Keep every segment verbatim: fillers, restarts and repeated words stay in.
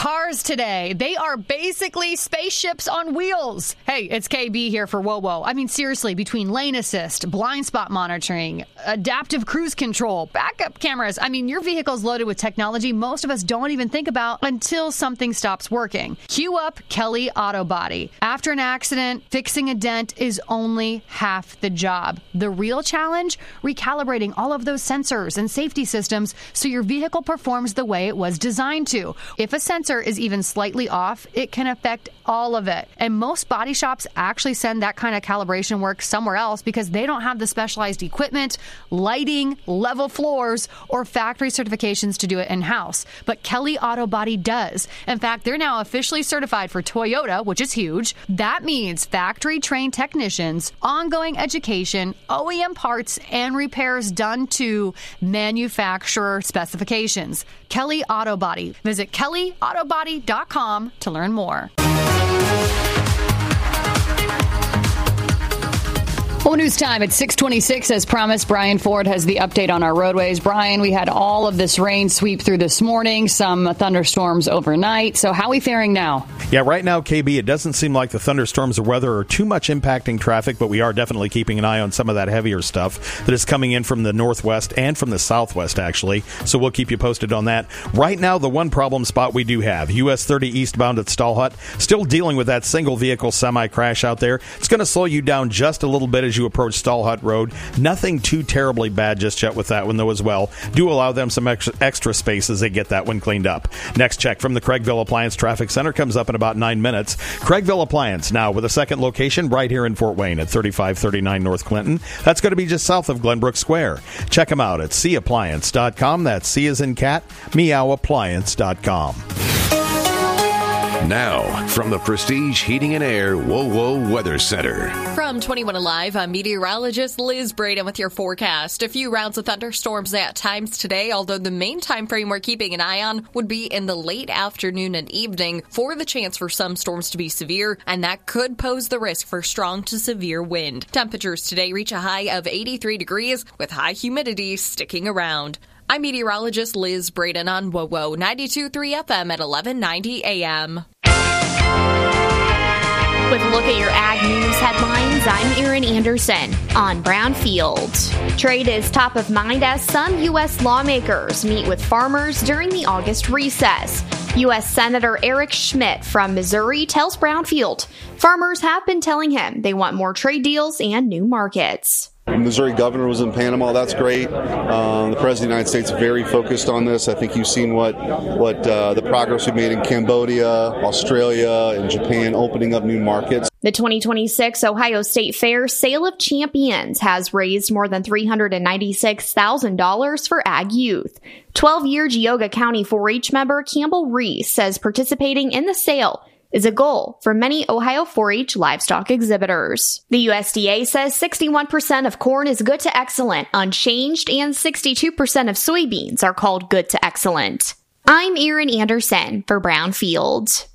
Cars today, they are basically spaceships on wheels. Hey, it's K B here for Whoa Whoa. I mean, seriously, between lane assist, blind spot monitoring, adaptive cruise control, backup cameras, I mean, your vehicle's loaded with technology most of us don't even think about until something stops working. Cue up Kelly Auto Body. After an accident, fixing a dent is only half the job. The real challenge? Recalibrating all of those sensors and safety systems so your vehicle performs the way it was designed to. If a sensor is even slightly off, it can affect all of it. And most body shops actually send that kind of calibration work somewhere else because they don't have the specialized equipment, lighting, level floors, or factory certifications to do it in-house. But Kelly Auto Body does. In fact, they're now officially certified for Toyota, which is huge. That means factory-trained technicians, ongoing education, O E M parts, and repairs done to manufacturer specifications. Kelly Auto Body. Visit kelly auto body dot com to learn more. Well, news time at six twenty-six. As promised, Brian Ford has the update on our roadways. Brian, we had all of this rain sweep through this morning, some thunderstorms overnight. So how are we faring now? Yeah, right now, K B, it doesn't seem like the thunderstorms or weather are too much impacting traffic, but we are definitely keeping an eye on some of that heavier stuff that is coming in from the northwest and from the southwest, actually. So we'll keep you posted on that. Right now, the one problem spot we do have, U S thirty eastbound at Stallhut, still dealing with that single vehicle semi-crash out there. It's going to slow you down just a little bit as you approach Stallhut Road. Nothing too terribly bad just yet with that one, though, as well. Do allow them some extra, extra space as they get that one cleaned up. Next check from the Craigville Appliance Traffic Center comes up in about nine minutes. Craigville Appliance, now with a second location right here in Fort Wayne at thirty-five thirty-nine North Clinton. That's going to be just south of Glenbrook Square. Check them out at c appliance dot com. That's C as in cat, meow appliance dot com. Now, from the Prestige Heating and Air Whoa Whoa Weather Center. From twenty-one Alive, I'm meteorologist Liz Braden with your forecast. A few rounds of thunderstorms at times today, although the main time frame we're keeping an eye on would be in the late afternoon and evening for the chance for some storms to be severe, and that could pose the risk for strong to severe wind. Temperatures today reach a high of eighty-three degrees with high humidity sticking around. I'm meteorologist Liz Braden on Whoa Whoa ninety-two point three F M at eleven ninety A M. With a look at your ag news headlines, I'm Erin Anderson on Brownfield. Trade is top of mind as some U S lawmakers meet with farmers during the August recess. U S Senator Eric Schmidt from Missouri tells Brownfield farmers have been telling him they want more trade deals and new markets. The Missouri governor was in Panama. That's great. Um, the President of the United States is very focused on this. I think you've seen what what uh, the progress we've made in Cambodia, Australia, and Japan, opening up new markets. The twenty twenty-six Ohio State Fair Sale of Champions has raised more than three hundred ninety-six thousand dollars for ag youth. twelve-year Geauga County four H member Campbell Reese says participating in the sale is a goal for many Ohio four H livestock exhibitors. The U S D A says sixty-one percent of corn is good to excellent, unchanged, and sixty-two percent of soybeans are called good to excellent. I'm Erin Anderson for Brownfield.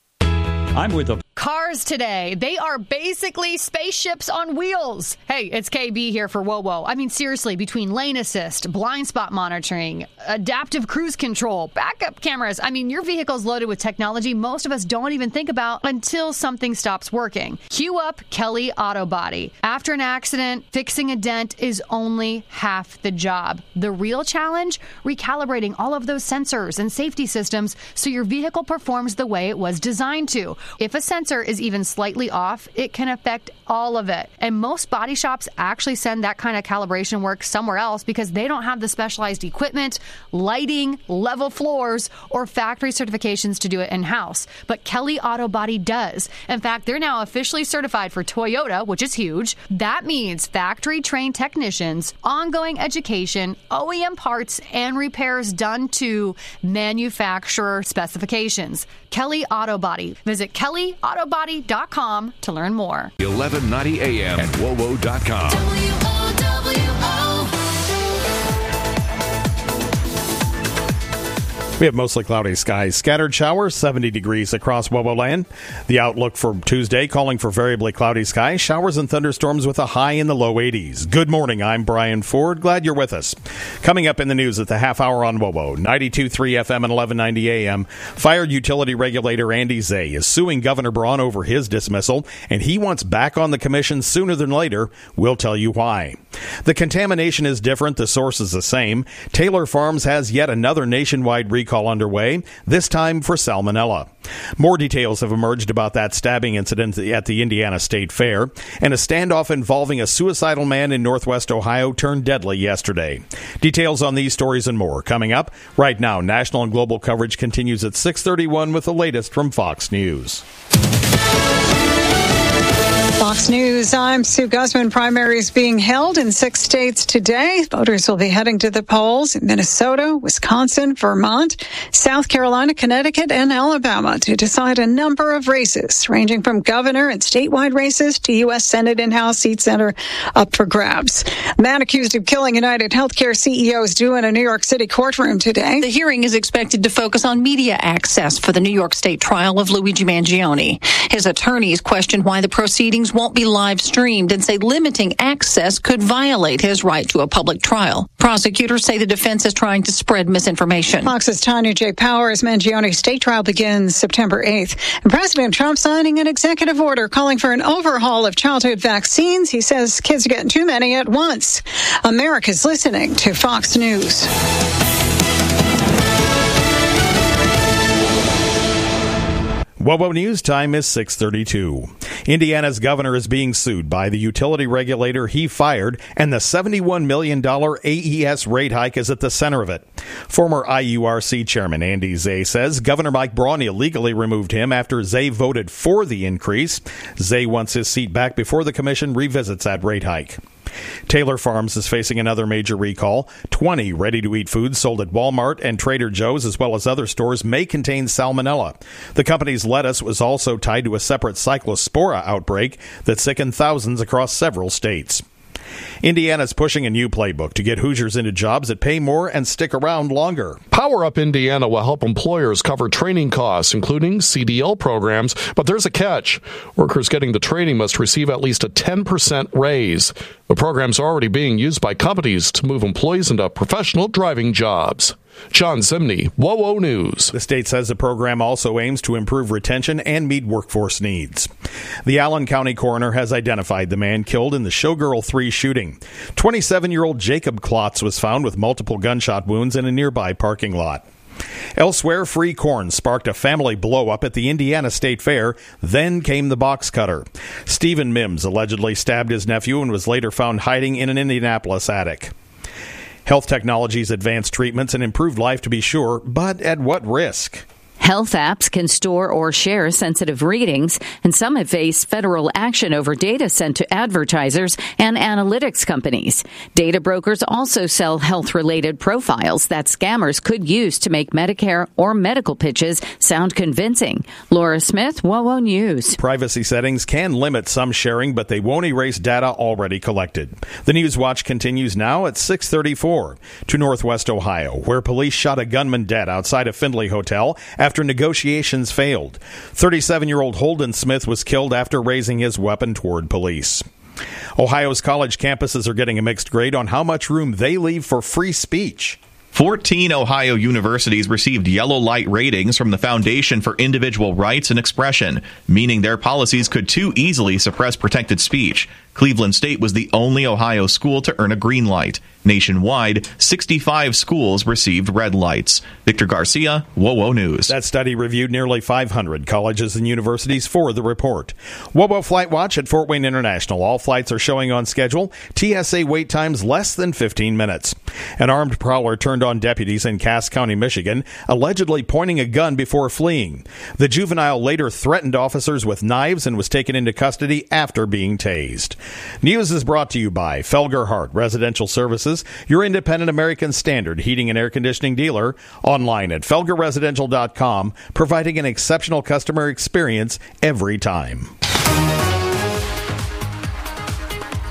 I'm with a Cars today, they are basically spaceships on wheels. Hey, it's K B here for Whoa Whoa. I mean, seriously, between lane assist, blind spot monitoring, adaptive cruise control, backup cameras, I mean, your vehicle's loaded with technology most of us don't even think about until something stops working. Cue up Kelly Auto Body. After an accident, fixing a dent is only half the job. The real challenge? Recalibrating all of those sensors and safety systems so your vehicle performs the way it was designed to. If a sensor is even slightly off, it can affect all of it. And most body shops actually send that kind of calibration work somewhere else because they don't have the specialized equipment, lighting, level floors, or factory certifications to do it in-house. But Kelly Auto Body does. In fact, they're now officially certified for Toyota, which is huge. That means factory-trained technicians, ongoing education, O E M parts, and repairs done to manufacturer specifications. Kelly Auto Body. Visit kelly auto body dot com to learn more. eleven ninety A M at whoa whoa dot com. W O W O. We have mostly cloudy skies. Scattered showers, seventy degrees across Wowo land. The outlook for Tuesday calling for variably cloudy skies, showers and thunderstorms with a high in the low eighties. Good morning. I'm Brian Ford. Glad you're with us. Coming up in the news at the half hour on Wowo, ninety-two point three F M and eleven ninety A M, fired utility regulator Andy Zay is suing Governor Braun over his dismissal, and he wants back on the commission sooner than later. We'll tell you why. The contamination is different. The source is the same. Taylor Farms has yet another nationwide recall underway, this time for salmonella. More details have emerged about that stabbing incident at the Indiana State Fair, and a standoff involving a suicidal man in Northwest Ohio turned deadly yesterday. Details on these stories and more coming up. Right now, national and global coverage continues at six thirty-one with the latest from Fox News. Fox News, I'm Sue Guzman. Primaries being held in six states today. Voters will be heading to the polls in Minnesota, Wisconsin, Vermont, South Carolina, Connecticut, and Alabama to decide a number of races, ranging from governor and statewide races to U S Senate and House seats that are up for grabs. The man accused of killing United Healthcare C E O is due in a New York City courtroom today. The hearing is expected to focus on media access for the New York State trial of Luigi Mangione. His attorneys question why the proceedings won't be live streamed and say limiting access could violate his right to a public trial. Prosecutors say the defense is trying to spread misinformation. Fox's Tanya J. Powers. Mangione's state trial begins September eighth. And President Trump signing an executive order calling for an overhaul of childhood vaccines. He says kids are getting too many at once. America's listening to Fox News. Wowo News time is six thirty-two. Indiana's governor is being sued by the utility regulator he fired, and the seventy-one million dollars A E S rate hike is at the center of it. Former I U R C chairman Andy Zay says Governor Mike Braun illegally removed him after Zay voted for the increase. Zay wants his seat back before the commission revisits that rate hike. Taylor Farms is facing another major recall. twenty ready-to-eat foods sold at Walmart and Trader Joe's, as well as other stores, may contain salmonella. The company's lettuce was also tied to a separate cyclospora outbreak that sickened thousands across several states. Indiana's pushing a new playbook to get Hoosiers into jobs that pay more and stick around longer. Power Up Indiana will help employers cover training costs, including C D L programs, but there's a catch. Workers getting the training must receive at least a ten percent raise. The program's already being used by companies to move employees into professional driving jobs. John Zimney, Wowo News. The state says the program also aims to improve retention and meet workforce needs. The Allen County coroner has identified the man killed in the Showgirl three shooting. twenty-seven-year-old Jacob Klotz was found with multiple gunshot wounds in a nearby parking lot. Elsewhere, free corn sparked a family blow-up at the Indiana State Fair. Then came the box cutter. Stephen Mims allegedly stabbed his nephew and was later found hiding in an Indianapolis attic. Health technologies advance treatments and improved life, to be sure, but at what risk? Health apps can store or share sensitive readings, and some have faced federal action over data sent to advertisers and analytics companies. Data brokers also sell health-related profiles that scammers could use to make Medicare or medical pitches sound convincing. Laura Smith, Wowo News. Privacy settings can limit some sharing, but they won't erase data already collected. The News Watch continues now at six thirty-four to Northwest Ohio, where police shot a gunman dead outside a Findlay hotel after negotiations failed. thirty-seven-year-old Holden Smith was killed after raising his weapon toward police. Ohio's college campuses are getting a mixed grade on how much room they leave for free speech. fourteen Ohio universities received yellow light ratings from the Foundation for Individual Rights and Expression, meaning their policies could too easily suppress protected speech. Cleveland State was the only Ohio school to earn a green light. Nationwide, sixty-five schools received red lights. Victor Garcia, Wowo News. That study reviewed nearly five hundred colleges and universities for the report. Wowo Flight Watch at Fort Wayne International. All flights are showing on schedule. T S A wait times less than fifteen minutes. An armed prowler turned on deputies in Cass County, Michigan, allegedly pointing a gun before fleeing. The juvenile later threatened officers with knives and was taken into custody after being tased. News is brought to you by Felger Hart Residential Services, your independent American Standard heating and air conditioning dealer, online at felger residential dot com, providing an exceptional customer experience every time.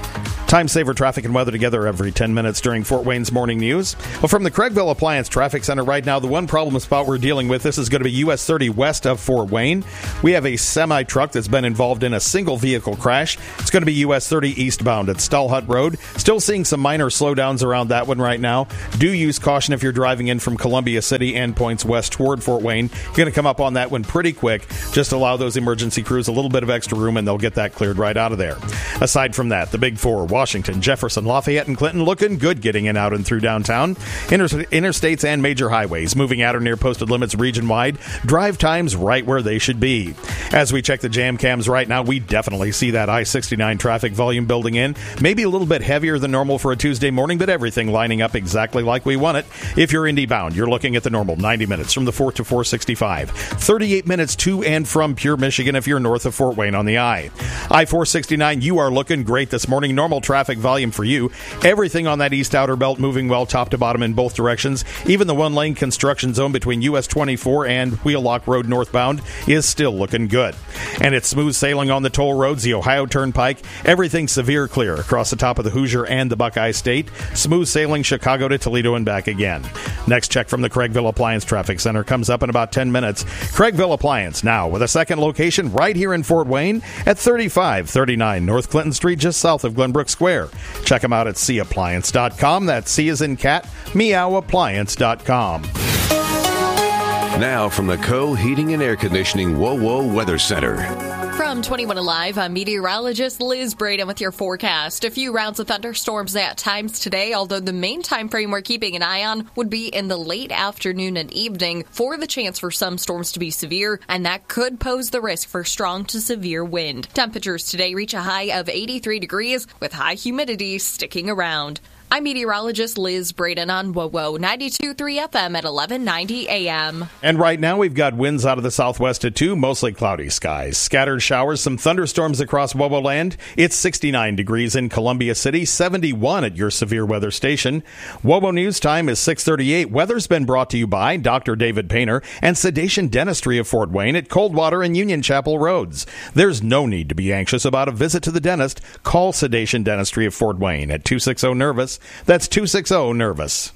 Time saver traffic and weather together every ten minutes during Fort Wayne's Morning News. Well, from the Craigville Appliance Traffic Center right now, the one problem spot we're dealing with, this is going to be U S thirty west of Fort Wayne. We have a semi-truck that's been involved in a single vehicle crash. It's going to be U S thirty eastbound at Stall Hut Road. Still seeing some minor slowdowns around that one right now. Do use caution if you're driving in from Columbia City and points west toward Fort Wayne. You're going to come up on that one pretty quick. Just allow those emergency crews a little bit of extra room and they'll get that cleared right out of there. Aside from that, the big four, Washington, Jefferson, Lafayette, and Clinton looking good getting in, out, and through downtown. Inter- interstates and major highways moving at or near posted limits region-wide. Drive times right where they should be. As we check the jam cams right now, we definitely see that I sixty-nine traffic volume building in. Maybe a little bit heavier than normal for a Tuesday morning, but everything lining up exactly like we want it. If you're Indy bound, you're looking at the normal ninety minutes from the four to four sixty-five. thirty-eight minutes to and from Pure, Michigan if you're north of Fort Wayne on the I. I four sixty-nine, you are looking great this morning. Normal traffic volume for you. Everything on that east outer belt moving well top to bottom in both directions. Even the one-lane construction zone between U S twenty-four and Wheelock Road northbound is still looking good. And it's smooth sailing on the toll roads, the Ohio Turnpike. Everything severe clear across the top of the Hoosier and the Buckeye State. Smooth sailing Chicago to Toledo and back again. Next check from the Craigville Appliance Traffic Center comes up in about ten minutes. Craigville Appliance now with a second location right here in Fort Wayne at thirty-five thirty-nine North Clinton Street, just south of Glenbrook Square. Check them out at c appliance dot com. That's C as in cat, meow appliance dot com. Now from the Co Heating and Air Conditioning Whoa Whoa Weather Center. From twenty-one Alive, I'm meteorologist Liz Braden with your forecast. A few rounds of thunderstorms at times today, although the main time frame we're keeping an eye on would be in the late afternoon and evening for the chance for some storms to be severe, and that could pose the risk for strong to severe wind. Temperatures today reach a high of eighty-three degrees with high humidity sticking around. I'm meteorologist Liz Braden on W O W ninety-two point three F M at eleven ninety A M. And right now we've got winds out of the southwest at two, mostly cloudy skies. Scattered showers, some thunderstorms across W O W land. It's sixty-nine degrees in Columbia City, seventy-one at your severe weather station. W O W News time is six thirty-eight. Weather's been brought to you by Doctor David Painter and Sedation Dentistry of Fort Wayne at Coldwater and Union Chapel Roads. There's no need to be anxious about a visit to the dentist. Call Sedation Dentistry of Fort Wayne at two six zero nervous. That's two six zero nervous.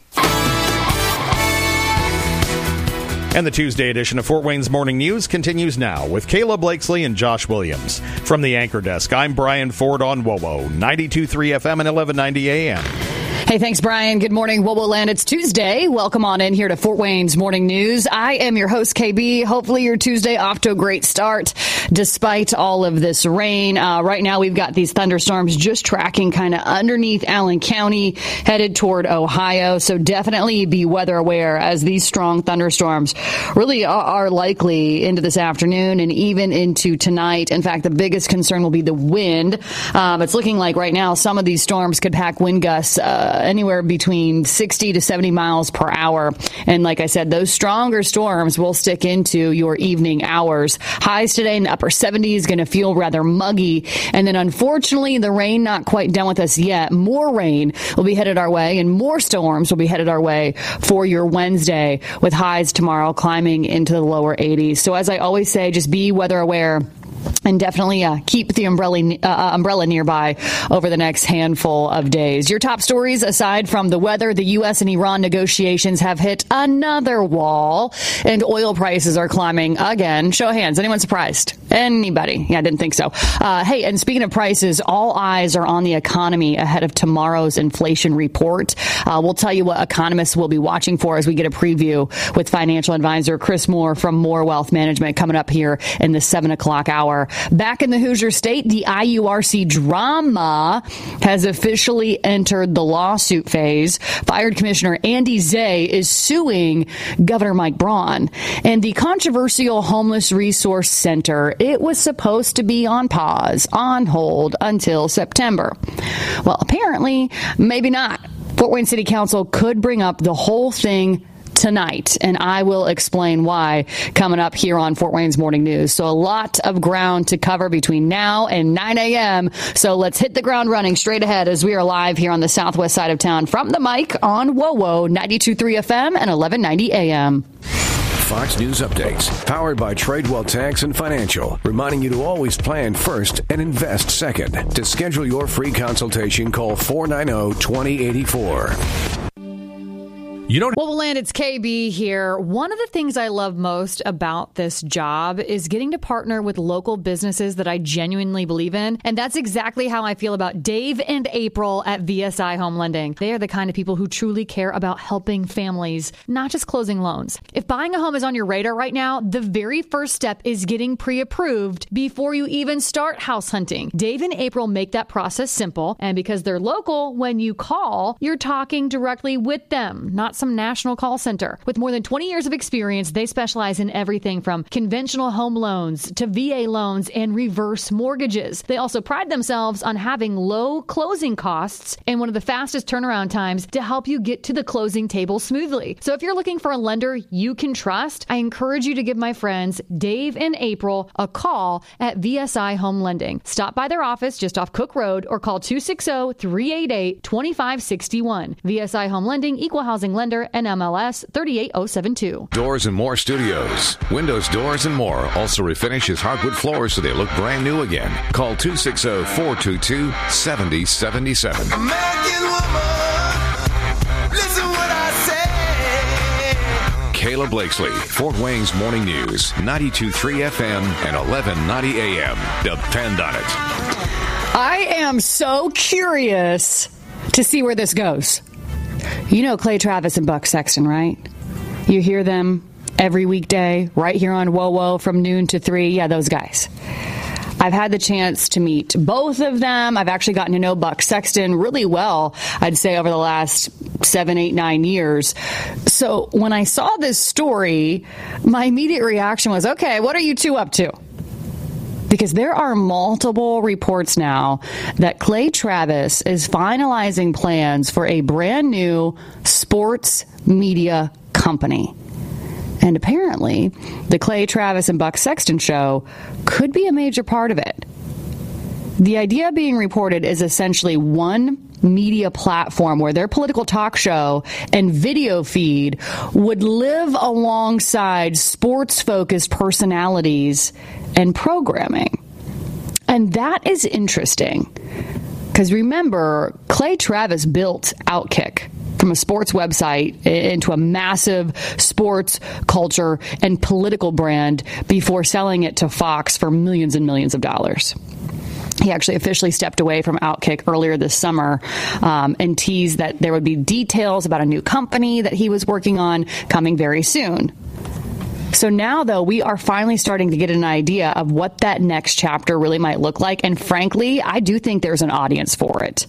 And the Tuesday edition of Fort Wayne's Morning News continues now with Kayla Blakesley and Josh Williams. From the Anchor Desk, I'm Brian Ford on W O W ninety-two point three F M and eleven ninety A M. Hey, thanks, Brian. Good morning, W O W land. It's Tuesday. Welcome on in here to Fort Wayne's Morning News. I am your host, K B. Hopefully your Tuesday off to a great start despite all of this rain. Uh, right now we've got these thunderstorms just tracking kind of underneath Allen County, headed toward Ohio. So definitely be weather aware as these strong thunderstorms really are, are likely into this afternoon and even into tonight. In fact, the biggest concern will be the wind. Um, it's looking like right now some of these storms could pack wind gusts uh, anywhere between sixty to seventy miles per hour. And like I said, those stronger storms will stick into your evening hours. Highs today in the upper seventies, going to feel rather muggy. And then unfortunately, the rain not quite done with us yet. More rain will be headed our way and more storms will be headed our way for your Wednesday, with highs tomorrow climbing into the lower eighties. So as I always say, just be weather aware. And definitely uh, keep the umbrella uh, umbrella nearby over the next handful of days. Your top stories, aside from the weather, the U S and Iran negotiations have hit another wall, and oil prices are climbing again. Show of hands. Anyone surprised? Anybody? Yeah, I didn't think so. Uh, hey, and speaking of prices, all eyes are on the economy ahead of tomorrow's inflation report. Uh, we'll tell you what economists will be watching for as we get a preview with financial advisor Chris Moore from Moore Wealth Management coming up here in the seven o'clock hour. Back in the Hoosier State, the I U R C drama has officially entered the lawsuit phase. Fired Commissioner Andy Zay is suing Governor Mike Braun. And the controversial Homeless Resource Center, it was supposed to be on pause, on hold until September. Well, apparently, maybe not. Fort Wayne City Council could bring up the whole thing tonight, and I will explain why coming up here on Fort Wayne's Morning News. So a lot of ground to cover between now and nine a.m. So let's hit the ground running straight ahead as we are live here on the southwest side of town from the mic on W O W ninety-two point three F M and eleven ninety A M. Fox News updates, powered by Tradewell Tax and Financial, reminding you to always plan first and invest second. To schedule your free consultation, call four nine zero, two zero eight four. You don't. Well, Land, it's K B here. One of the things I love most about this job is getting to partner with local businesses that I genuinely believe in. And that's exactly how I feel about Dave and April at V S I Home Lending. They are the kind of people who truly care about helping families, not just closing loans. If buying a home is on your radar right now, the very first step is getting pre-approved before you even start house hunting. Dave and April make that process simple. And because they're local, when you call, you're talking directly with them, not some national call center. With more than twenty years of experience, they specialize in everything from conventional home loans to V A loans and reverse mortgages. They also pride themselves on having low closing costs and one of the fastest turnaround times to help you get to the closing table smoothly. So if you're looking for a lender you can trust, I encourage you to give my friends Dave and April a call at V S I Home Lending. Stop by their office just off Cook Road or call two six zero, three eight eight, two five six one. V S I Home Lending, Equal Housing Lender, and M L S three eight zero seven two. Doors and More Studios. Windows, doors, and more also refinishes hardwood floors so they look brand new again. Call two six zero, four two two, seven zero seven seven. American woman, listen what I say. Kayla Blakesley, Fort Wayne's Morning News, ninety-two point three F M and eleven ninety A M. Depend on it. I am so curious to see where this goes. You know Clay Travis and Buck Sexton, right? You hear them every weekday right here on Whoa Whoa from noon to three. Yeah, those guys. I've had the chance to meet both of them. I've actually gotten to know Buck Sexton really well, I'd say, over the last seven, eight, nine years. So when I saw this story, my immediate reaction was, okay, what are you two up to? Because there are multiple reports now that Clay Travis is finalizing plans for a brand new sports media company. And apparently, the Clay Travis and Buck Sexton show could be a major part of it. The idea being reported is essentially one media platform where their political talk show and video feed would live alongside sports-focused personalities and programming. And that is interesting because remember, Clay Travis built Outkick from a sports website into a massive sports culture and political brand before selling it to Fox for millions and millions of dollars. He actually officially stepped away from Outkick earlier this summer um, and teased that there would be details about a new company that he was working on coming very soon. So now, though, we are finally starting to get an idea of what that next chapter really might look like. And frankly, I do think there's an audience for it.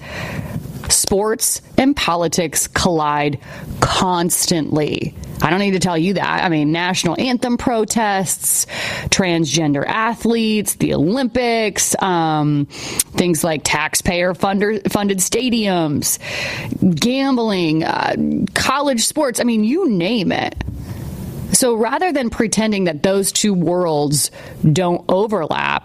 Sports and politics collide constantly. I don't need to tell you that. I mean, national anthem protests, transgender athletes, the Olympics, um, things like taxpayer funded stadiums, gambling, uh, college sports. I mean, you name it. So rather than pretending that those two worlds don't overlap,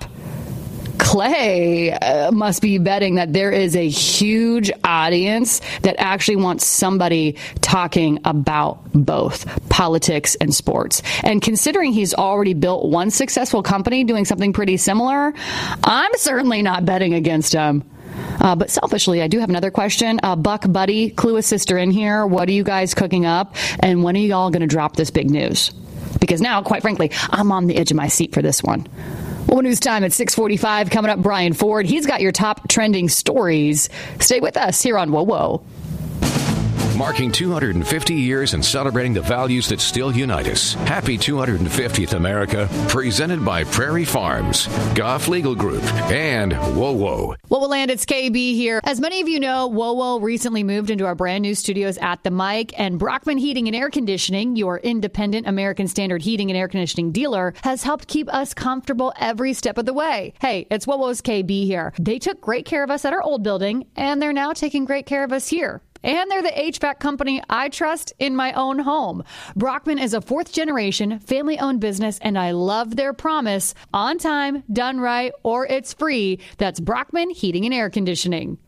Clay uh, must be betting that there is a huge audience that actually wants somebody talking about both politics and sports. And considering he's already built one successful company doing something pretty similar, I'm certainly not betting against him. Uh, but selfishly, I do have another question. Uh, Buck, Buddy, clue a sister in here. What are you guys cooking up? And when are you all going to drop this big news? Because now, quite frankly, I'm on the edge of my seat for this one. Well, news time at six forty-five. Coming up, Brian Ford. He's got your top trending stories. Stay with us here on Whoa Whoa. Marking two hundred fifty years and celebrating the values that still unite us. Happy two hundred fiftieth, America. Presented by Prairie Farms, Goff Legal Group, and Whoa Whoa. Well, we'll land. It's K B here. As many of you know, Whoa Whoa recently moved into our brand new studios at the Mic, and Brockman Heating and Air Conditioning, your independent American Standard heating and air conditioning dealer, has helped keep us comfortable every step of the way. Hey, it's Whoa Whoa's K B here. They took great care of us at our old building, and they're now taking great care of us here. And they're the H V A C company I trust in my own home. Brockman is a fourth-generation, family-owned business, and I love their promise, on time, done right, or it's free. That's Brockman Heating and Air Conditioning.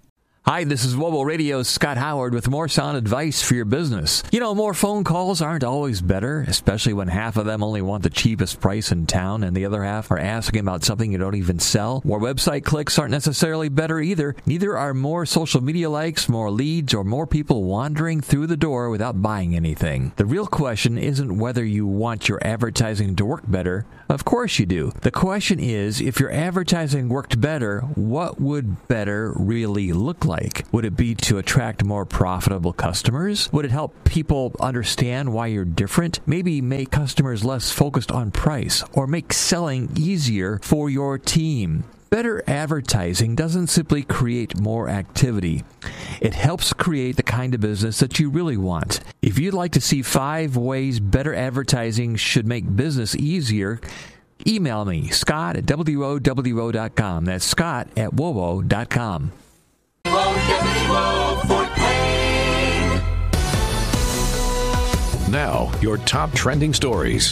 Hi, this is Wobo Radio's Scott Howard with more sound advice for your business. You know, more phone calls aren't always better, especially when half of them only want the cheapest price in town and the other half are asking about something you don't even sell. More website clicks aren't necessarily better either. Neither are more social media likes, more leads, or more people wandering through the door without buying anything. The real question isn't whether you want your advertising to work better. Of course you do. The question is, if your advertising worked better, what would better really look like? Would it be to attract more profitable customers? Would it help people understand why you're different? Maybe make customers less focused on price or make selling easier for your team. Better advertising doesn't simply create more activity. It helps create the kind of business that you really want. If you'd like to see five ways better advertising should make business easier, email me, Scott at W O W O dot com. That's Scott at W O W O dot com. Now, your top trending stories.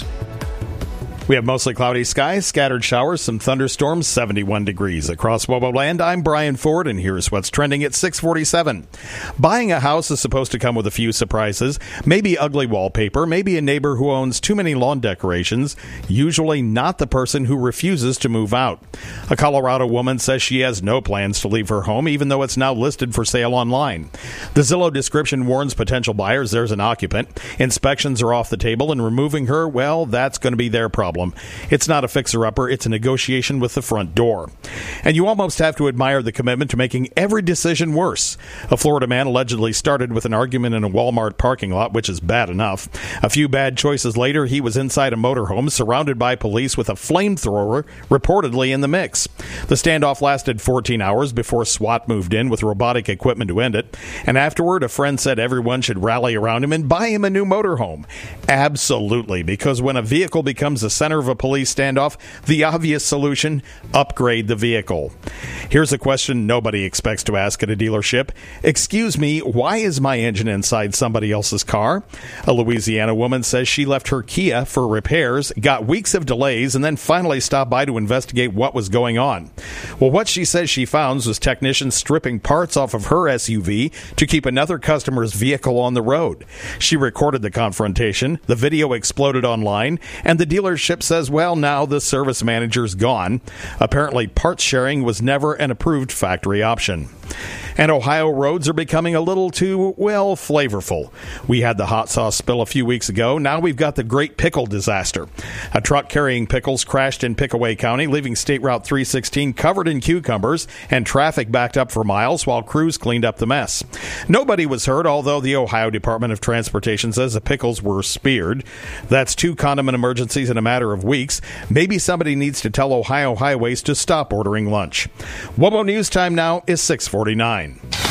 We have mostly cloudy skies, scattered showers, some thunderstorms, seventy-one degrees. Across Wobo Land, I'm Brian Ford, and here's what's trending at six forty-seven. Buying a house is supposed to come with a few surprises. Maybe ugly wallpaper, maybe a neighbor who owns too many lawn decorations, usually not the person who refuses to move out. A Colorado woman says she has no plans to leave her home, even though it's now listed for sale online. The Zillow description warns potential buyers there's an occupant. Inspections are off the table, and removing her, well, that's going to be their problem. It's not a fixer-upper, it's a negotiation with the front door. And you almost have to admire the commitment to making every decision worse. A Florida man allegedly started with an argument in a Walmart parking lot, which is bad enough. A few bad choices later, he was inside a motorhome surrounded by police with a flamethrower reportedly in the mix. The standoff lasted fourteen hours before SWAT moved in with robotic equipment to end it. And afterward, a friend said everyone should rally around him and buy him a new motorhome. Absolutely, because when a vehicle becomes a center of a police standoff, the obvious solution, upgrade the vehicle. Here's a question nobody expects to ask at a dealership. Excuse me, why is my engine inside somebody else's car? A Louisiana woman says she left her Kia for repairs, got weeks of delays, and then finally stopped by to investigate what was going on. Well, what she says she found was technicians stripping parts off of her S U V to keep another customer's vehicle on the road. She recorded the confrontation, the video exploded online, and the dealership says, well, now the service manager's gone. Apparently, parts sharing was never an approved factory option. And Ohio roads are becoming a little too, well, flavorful. We had the hot sauce spill a few weeks ago. Now we've got the Great Pickle disaster. A truck carrying pickles crashed in Pickaway County, leaving State Route three sixteen covered in cucumbers and traffic backed up for miles while crews cleaned up the mess. Nobody was hurt, although the Ohio Department of Transportation says the pickles were speared. That's two condiment emergencies in a matter of weeks. Maybe somebody needs to tell Ohio Highways to stop ordering lunch. Wobo News time now is six forty-nine.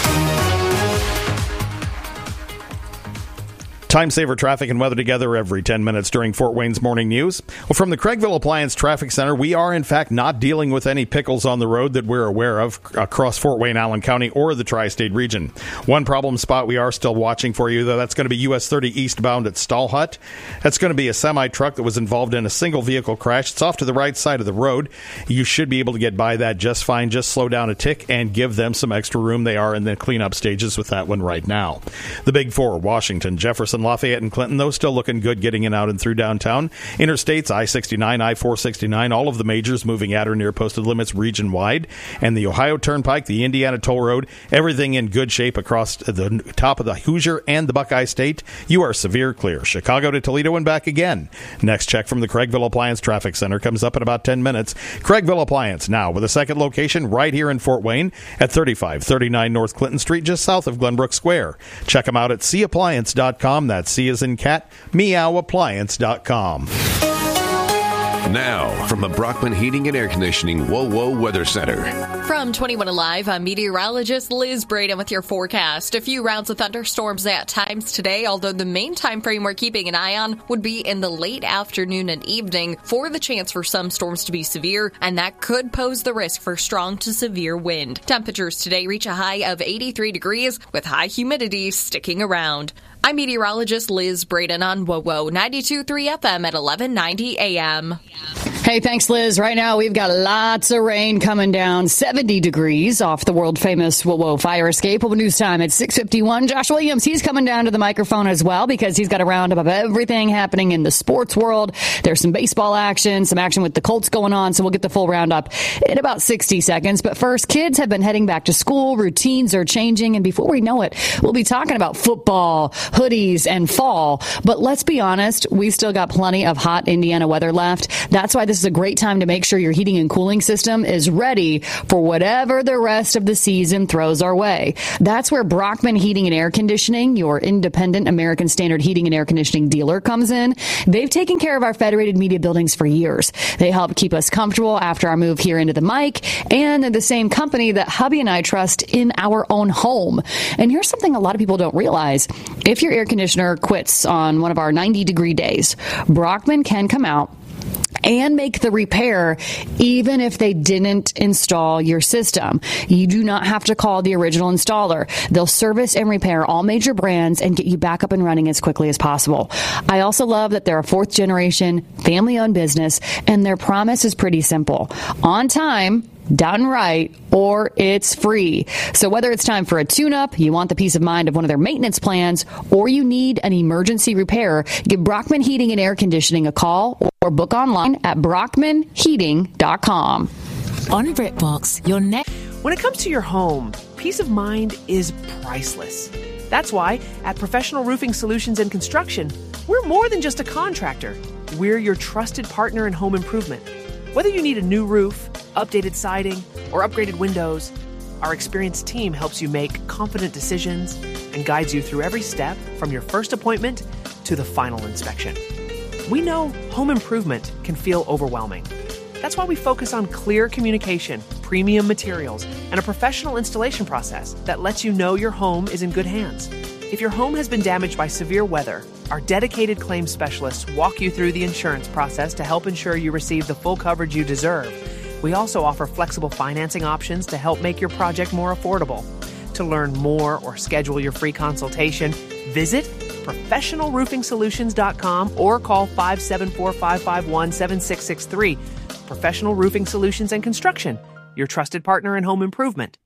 Time saver traffic and weather together every ten minutes during Fort Wayne's Morning News. Well, from the Craigville Appliance Traffic Center, we are, in fact, not dealing with any pickles on the road that we're aware of across Fort Wayne, Allen County, or the tri-state region. One problem spot we are still watching for you, though, that's going to be U S thirty eastbound at Stallhut. That's going to be a semi-truck that was involved in a single-vehicle crash. It's off to the right side of the road. You should be able to get by that just fine. Just slow down a tick and give them some extra room. They are in the cleanup stages with that one right now. The Big Four, Washington, Jefferson, Lafayette, and Clinton, those still looking good getting in out and through downtown. Interstates, I sixty-nine, I four sixty-nine, all of the majors moving at or near posted limits region-wide. And the Ohio Turnpike, the Indiana Toll Road, everything in good shape across the top of the Hoosier and the Buckeye State. You are severe clear. Chicago to Toledo and back again. Next check from the Craigville Appliance Traffic Center comes up in about ten minutes. Craigville Appliance now with a second location right here in Fort Wayne at thirty-five thirty-nine North Clinton Street, just south of Glenbrook Square. Check them out at c appliance dot com. That's C as in cat, meow appliance dot com. Now, from the Brockman Heating and Air Conditioning Whoa Whoa Weather Center. From twenty-one Alive, I'm meteorologist Liz Braden with your forecast. A few rounds of thunderstorms at times today, although the main time frame we're keeping an eye on would be in the late afternoon and evening for the chance for some storms to be severe, and that could pose the risk for strong to severe wind. Temperatures today reach a high of eighty-three degrees with high humidity sticking around. I'm meteorologist Liz Braden on Whoa Whoa ninety-two point three F M at eleven ninety A M. Hey, thanks, Liz. Right now, we've got lots of rain coming down, seventy degrees off the world-famous Whoa Whoa fire escape. Well, news time at six fifty-one. Josh Williams, he's coming down to the microphone as well because he's got a roundup of everything happening in the sports world. There's some baseball action, some action with the Colts going on, so we'll get the full roundup in about sixty seconds. But first, kids have been heading back to school. Routines are changing, and before we know it, we'll be talking about football, hoodies, and fall. But let's be honest, we still got plenty of hot Indiana weather left. That's why this is a great time to make sure your heating and cooling system is ready for whatever the rest of the season throws our way. That's where Brockman Heating and Air Conditioning, your independent American Standard heating and air conditioning dealer, comes in. They've taken care of our Federated Media buildings for years. They help keep us comfortable after our move here into the mic, and they're the same company that hubby and I trust in our own home. And here's something a lot of people don't realize. If your air conditioner quits on one of our ninety degree days, Brockman can come out and make the repair even if they didn't install your system. You do not have to call the original installer. They'll service and repair all major brands and get you back up and running as quickly as possible. I also love that they're a fourth generation, family-owned business, and their promise is pretty simple. On time, done right, or it's free. So whether it's time for a tune-up, you want the peace of mind of one of their maintenance plans, or you need an emergency repair, give Brockman Heating and Air Conditioning a call or book online at brockman heating dot com. On BritBox, your next... When it comes to your home, peace of mind is priceless. That's why at Professional Roofing Solutions and Construction, we're more than just a contractor. We're your trusted partner in home improvement. Whether you need a new roof, updated siding, or upgraded windows, our experienced team helps you make confident decisions and guides you through every step from your first appointment to the final inspection. We know home improvement can feel overwhelming. That's why we focus on clear communication, premium materials, and a professional installation process that lets you know your home is in good hands. If your home has been damaged by severe weather, our dedicated claims specialists walk you through the insurance process to help ensure you receive the full coverage you deserve. We also offer flexible financing options to help make your project more affordable. To learn more or schedule your free consultation, visit professional roofing solutions dot com or call five seven four, five five one, seven six six three. Professional Roofing Solutions and Construction, your trusted partner in home improvement.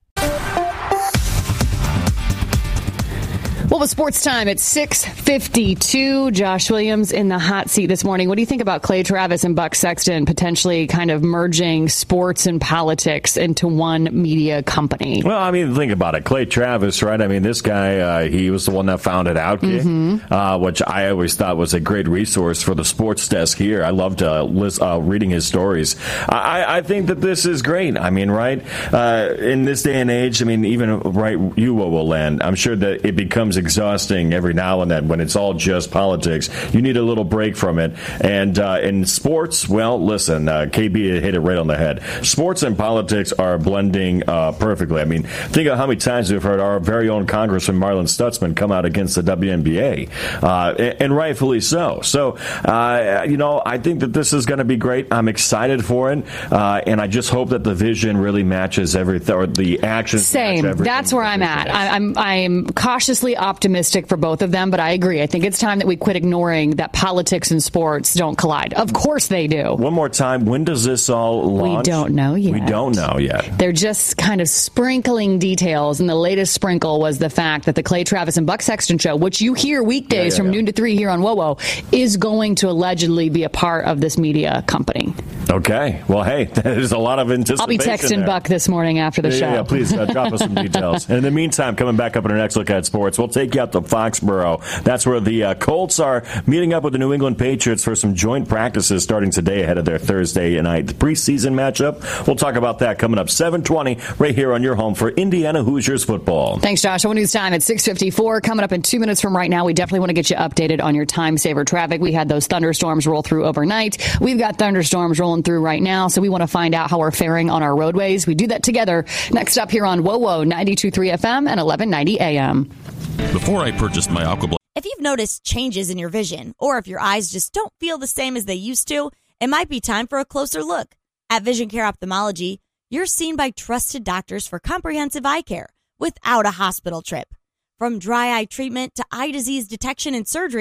Well, with sports time at six fifty-two, Josh Williams in the hot seat this morning. What do you think about Clay Travis and Buck Sexton potentially kind of merging sports and politics into one media company? Well, I mean, think about it. Clay Travis, right? I mean, this guy, uh, he was the one that founded Outkick, mm-hmm. uh, which I always thought was a great resource for the sports desk here. I loved uh, list, uh, reading his stories. I, I think that this is great. I mean, right? Uh, in this day and age, I mean, even right, you will land. I'm sure that it becomes exhausting every now and then when it's all just politics. You need a little break from it. And uh, in sports, well, listen, uh, K B hit it right on the head. Sports and politics are blending uh, perfectly. I mean, think of how many times we've heard our very own Congressman Marlon Stutzman come out against the W N B A, uh, and, and rightfully so. So, uh, you know, I think that this is going to be great. I'm excited for it, uh, and I just hope that the vision really matches everything, or the actions. Same. That's where I'm at. I, I'm I'm cautiously optimistic for both of them, but I agree. I think it's time that we quit ignoring that politics and sports don't collide. Of course they do. One more time, when does this all launch? We don't know yet. We don't know yet. They're just kind of sprinkling details, and the latest sprinkle was the fact that the Clay Travis and Buck Sexton show, which you hear weekdays yeah, yeah, from yeah. noon to three here on Whoa Whoa, is going to allegedly be a part of this media company. Okay. Well, hey, there's a lot of anticipation. I'll be texting there. Buck this morning after the yeah, show. Yeah, yeah. Please uh, drop us some details. And in the meantime, coming back up in our next look at sports, we'll take you out to Foxborough. That's where the uh, Colts are meeting up with the New England Patriots for some joint practices starting today ahead of their Thursday night preseason matchup. We'll talk about that coming up seven twenty right here on your home for Indiana Hoosiers football. Thanks, Josh. One news time at six fifty-four. Coming up in two minutes from right now, we definitely want to get you updated on your time saver traffic. We had those thunderstorms roll through overnight. We've got thunderstorms rolling through right now, so we want to find out how we're faring on our roadways. We do that together next up here on Whoa Whoa ninety-two point three F M and eleven ninety A M. Before I purchased my Aquablade. If you've noticed changes in your vision, or if your eyes just don't feel the same as they used to, it might be time for a closer look. At Vision Care Ophthalmology, you're seen by trusted doctors for comprehensive eye care without a hospital trip. From dry eye treatment to eye disease detection and surgery,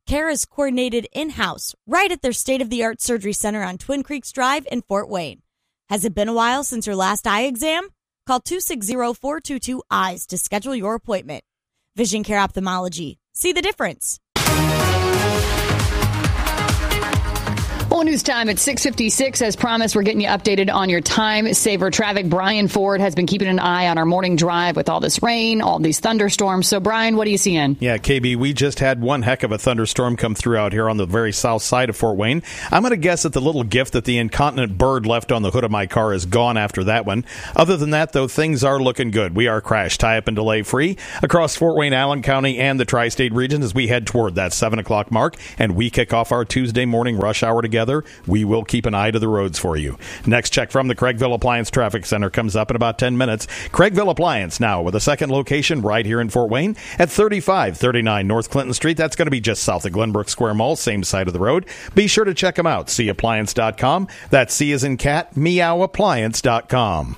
Care is coordinated in-house, right at their state-of-the-art surgery center on Twin Creeks Drive in Fort Wayne. Has it been a while since your last eye exam? Call two six zero, four two two, eyes to schedule your appointment. Vision Care Ophthalmology. See the difference. Well, news time at six fifty-six. As promised, we're getting you updated on your time saver traffic. Brian Ford has been keeping an eye on our morning drive with all this rain, all these thunderstorms. So, Brian, what are you seeing? Yeah, K B, we just had one heck of a thunderstorm come through out here on the very south side of Fort Wayne. I'm going to guess that the little gift that the incontinent bird left on the hood of my car is gone after that one. Other than that, though, things are looking good. We are crash, tie-up, and delay-free across Fort Wayne, Allen County, and the tri-state region as we head toward that seven o'clock mark, and we kick off our Tuesday morning rush hour together. We will keep an eye to the roads for you. Next check from the Craigville Appliance Traffic Center comes up in about ten minutes. Craigville Appliance now with a second location right here in Fort Wayne at thirty-five thirty-nine North Clinton Street. That's going to be just south of Glenbrook Square Mall, same side of the road. Be sure to check them out. see appliance dot com. That's C as in cat, meow appliance dot com.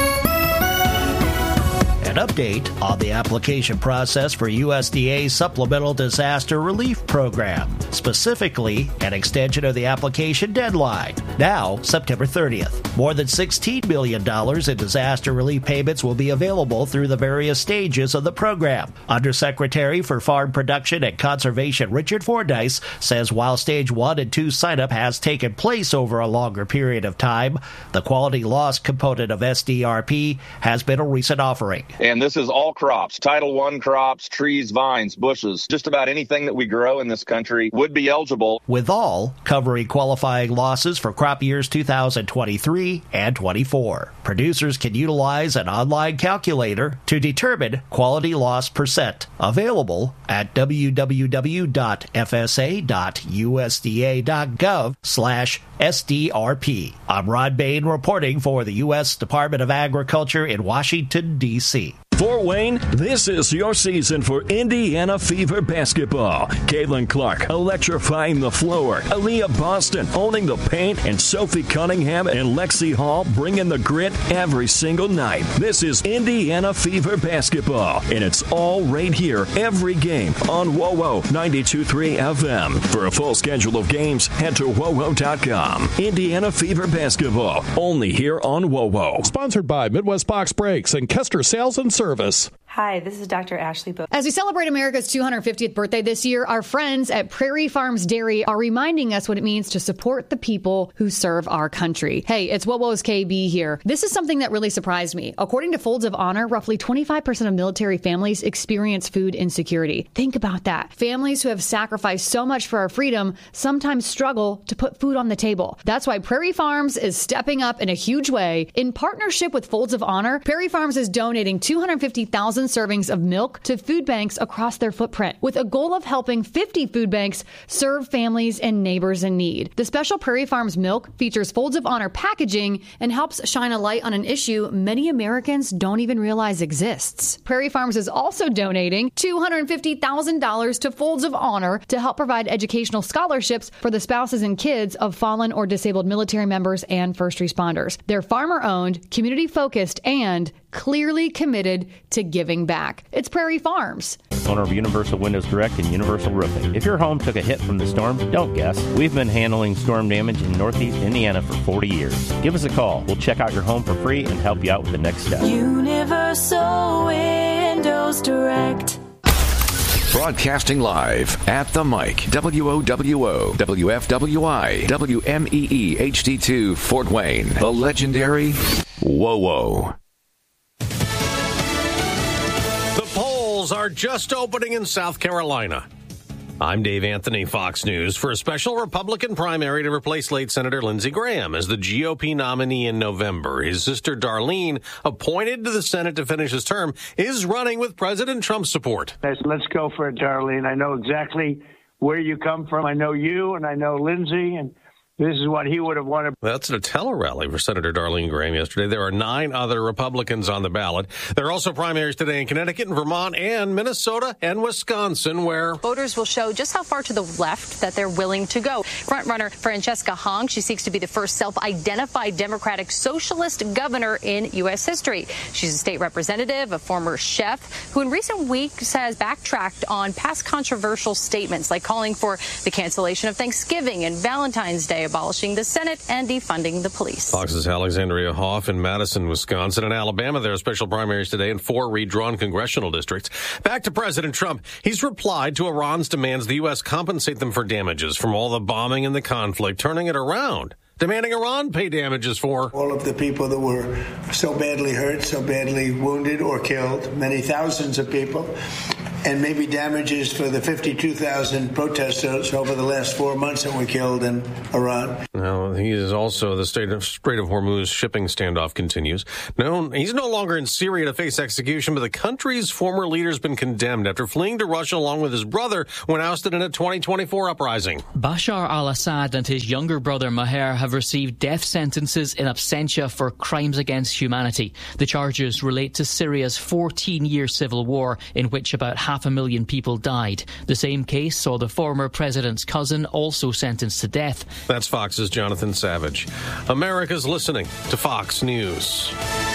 An update on the application process for U S D A's Supplemental Disaster Relief Program, specifically an extension of the application deadline, now September thirtieth. More than sixteen billion dollars in disaster relief payments will be available through the various stages of the program. Undersecretary for Farm Production and Conservation Richard Fordyce says while Stage one and two sign-up has taken place over a longer period of time, the quality loss component of S D R P has been a recent offering. And this is all crops, Title one crops, trees, vines, bushes, just about anything that we grow in this country would be eligible. With all covering qualifying losses for crop years two thousand twenty-three and twenty-four. Producers can utilize an online calculator to determine quality loss percent. Available at w w w dot f s a dot u s d a dot gov slash S D R P. I'm Rod Bain reporting for the U S Department of Agriculture in Washington, D C Fort Wayne, this is your season for Indiana Fever basketball. Caitlin Clark electrifying the floor. Aaliyah Boston owning the paint. And Sophie Cunningham and Lexi Hall bringing the grit every single night. This is Indiana Fever basketball. And it's all right here every game on W O W O ninety-two point three F M. For a full schedule of games, head to W O W O dot com. Indiana Fever basketball, only here on W O W O. Sponsored by Midwest Box Brakes and Kester Sales and Service. Service. Hi, this is Doctor Ashley Bo. As we celebrate America's two hundred fiftieth birthday this year, our friends at Prairie Farms Dairy are reminding us what it means to support the people who serve our country. Hey, it's W O W O's K B here. This is something that really surprised me. According to Folds of Honor, roughly twenty-five percent of military families experience food insecurity. Think about that. Families who have sacrificed so much for our freedom sometimes struggle to put food on the table. That's why Prairie Farms is stepping up in a huge way. In partnership with Folds of Honor, Prairie Farms is donating two hundred fifty thousand servings of milk to food banks across their footprint, with a goal of helping fifty food banks serve families and neighbors in need. The special Prairie Farms milk features Folds of Honor packaging and helps shine a light on an issue many Americans don't even realize exists. Prairie Farms is also donating two hundred fifty thousand dollars to Folds of Honor to help provide educational scholarships for the spouses and kids of fallen or disabled military members and first responders. They're farmer-owned, community-focused, and clearly committed to giving back. It's Prairie Farms. Owner of Universal Windows Direct and Universal Roofing. If your home took a hit from the storm, don't guess. We've been handling storm damage in Northeast Indiana for forty years. Give us a call. We'll check out your home for free and help you out with the next step. Universal Windows Direct. Broadcasting live at the mic. W O W O, W F W I, W M E E H D two, Fort Wayne. The legendary W O W O. The polls are just opening in South Carolina. I'm Dave Anthony, Fox News, for a special Republican primary to replace late Senator Lindsey Graham as the G O P nominee in November. His sister Darlene, appointed to the Senate to finish his term, is running with President Trump's support. Let's go for it, Darlene. I know exactly where you come from. I know you, and I know Lindsey, and This is what he would have wanted. That's at a tele-rally for Senator Darlene Graham yesterday. There are nine other Republicans on the ballot. There are also primaries today in Connecticut and Vermont and Minnesota and Wisconsin, where voters will show just how far to the left that they're willing to go. Frontrunner Francesca Hong, she seeks to be the first self-identified Democratic socialist governor in U S history. She's a state representative, a former chef, who in recent weeks has backtracked on past controversial statements like calling for the cancellation of Thanksgiving and Valentine's Day, abolishing the Senate, and defunding the police. Fox's Alexandria Hoff in Madison, Wisconsin, and Alabama. There are special primaries today in four redrawn congressional districts. Back to President Trump. He's replied to Iran's demands the U S compensate them for damages from all the bombing and the conflict, turning it around, demanding Iran pay damages for all of the people that were so badly hurt, so badly wounded or killed, many thousands of people, and maybe damages for the fifty-two thousand protesters over the last four months that were killed in Iran. Now, he is also the state of Strait of Hormuz shipping standoff continues. No, he's no longer in Syria to face execution, but the country's former leader has been condemned after fleeing to Russia along with his brother when ousted in a twenty twenty-four uprising. Bashar al-Assad and his younger brother Maher have received death sentences in absentia for crimes against humanity. The charges relate to Syria's fourteen-year civil war in which about half a million people died. The same case saw the former president's cousin also sentenced to death. That's Fox's Jonathan Savage. America's listening to Fox News.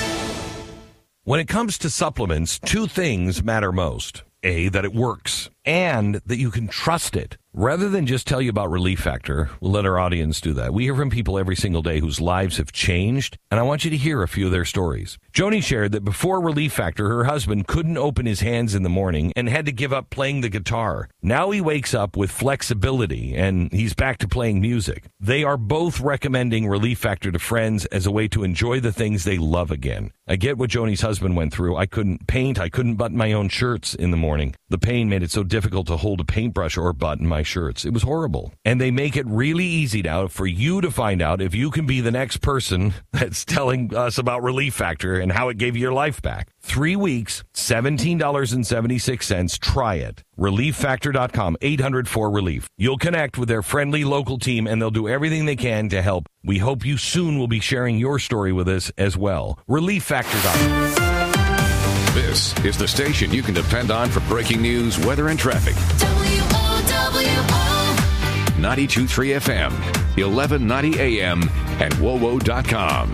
When it comes to supplements, two things matter most. A, that it works, and that you can trust it. Rather than just tell you about Relief Factor, we'll let our audience do that. We hear from people every single day whose lives have changed, and I want you to hear a few of their stories. Joni shared that before Relief Factor, her husband couldn't open his hands in the morning and had to give up playing the guitar. Now he wakes up with flexibility, and he's back to playing music. They are both recommending Relief Factor to friends as a way to enjoy the things they love again. I get what Joni's husband went through. I couldn't paint. I couldn't button my own shirts in the morning. The pain made it so difficult to hold a paintbrush or button my shirts. It was horrible. And they make it really easy now for you to find out if you can be the next person that's telling us about Relief Factor and how it gave you your life back. Three weeks, seventeen dollars and seventy-six cents. Try it. relief factor dot com, eight hundred four relief. You'll connect with their friendly local team, and they'll do everything they can to help. We hope you soon will be sharing your story with us as well. relief factor dot com. This is the station you can depend on for breaking news, weather, and traffic. W O W O ninety-two point three F M, eleven ninety A M, and W O W O dot com.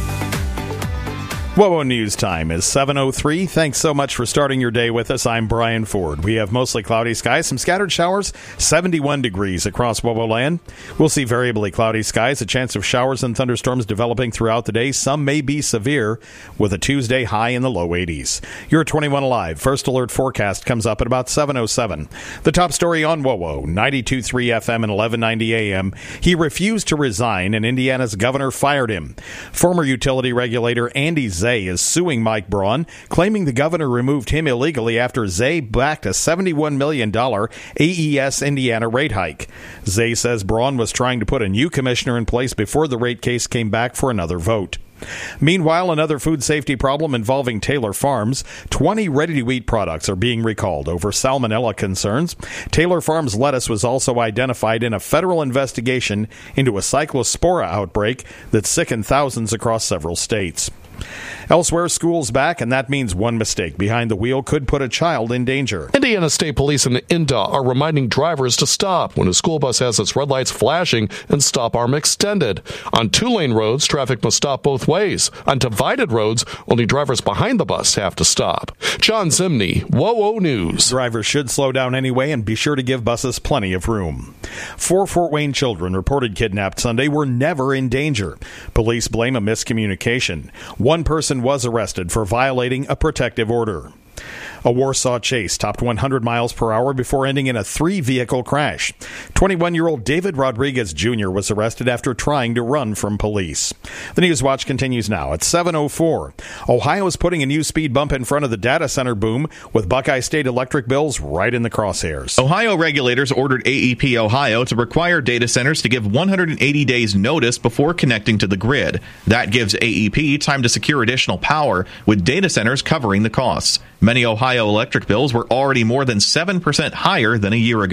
W O W O News Time is seven oh three. Thanks so much for starting your day with us. I'm Brian Ford. We have mostly cloudy skies, some scattered showers, seventy-one degrees across W O W O land. We'll see variably cloudy skies, a chance of showers and thunderstorms developing throughout the day. Some may be severe, with a Tuesday high in the low eighties. Your twenty-one Alive First Alert forecast comes up at about seven oh seven. The top story on W O W O, ninety-two point three F M and eleven ninety A M. He refused to resign, and Indiana's governor fired him. Former utility regulator Andy Zay is suing Mike Braun, claiming the governor removed him illegally after Zay backed a seventy-one million dollars A E S Indiana rate hike. Zay says Braun was trying to put a new commissioner in place before the rate case came back for another vote. Meanwhile, another food safety problem involving Taylor Farms. twenty ready-to-eat products are being recalled over salmonella concerns. Taylor Farms lettuce was also identified in a federal investigation into a cyclospora outbreak that sickened thousands across several states. Elsewhere, school's back, and that means one mistake behind the wheel could put a child in danger. Indiana State Police and INDA are reminding drivers to stop when a school bus has its red lights flashing and stop arm extended. On two-lane roads, traffic must stop both ways. On divided roads, only drivers behind the bus have to stop. John Zimney, W O W O News. Drivers should slow down anyway and be sure to give buses plenty of room. Four Fort Wayne children reported kidnapped Sunday were never in danger. Police blame a miscommunication. One person was arrested for violating a protective order. A Warsaw chase topped one hundred miles per hour before ending in a three-vehicle crash. twenty-one-year-old David Rodriguez Junior was arrested after trying to run from police. The News Watch continues now at seven oh four. Ohio is putting a new speed bump in front of the data center boom, with Buckeye State electric bills right in the crosshairs. Ohio regulators ordered A E P Ohio to require data centers to give one hundred eighty days notice before connecting to the grid. That gives A E P time to secure additional power, with data centers covering the costs. Many Ohio electric bills were already more than seven percent higher than a year ago.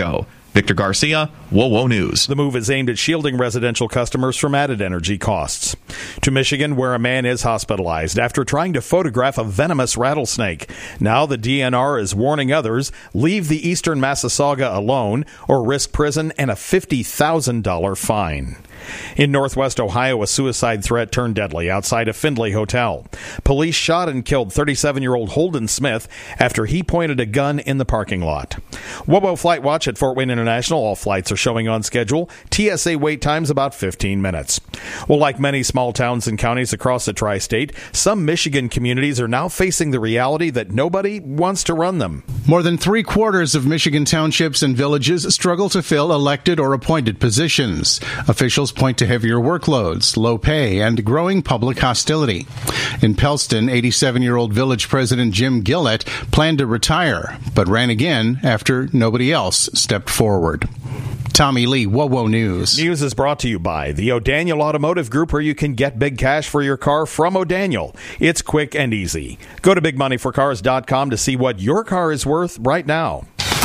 Victor Garcia, WOWO News. The move is aimed at shielding residential customers from added energy costs. To Michigan, where a man is hospitalized after trying to photograph a venomous rattlesnake. Now the D N R is warning others, leave the eastern Massasauga alone or risk prison and a fifty thousand dollars fine. In Northwest Ohio, a suicide threat turned deadly outside a Findlay hotel. Police shot and killed thirty-seven-year-old Holden Smith after he pointed a gun in the parking lot. WOWO Flight Watch at Fort Wayne International. All flights are showing on schedule. T S A wait times about fifteen minutes. Well, like many small towns and counties across the tri-state, some Michigan communities are now facing the reality that nobody wants to run them. More than three quarters of Michigan townships and villages struggle to fill elected or appointed positions. Officials point to heavier workloads, low pay, and growing public hostility. In Pellston, eighty-seven-year-old village president Jim Gillett planned to retire, but ran again after nobody else stepped forward. Tommy Lee, WOWO News. News is brought to you by the O'Daniel Automotive Group, where you can get big cash for your car from O'Daniel. It's quick and easy. Go to big money for cars dot com to see what your car is worth right now.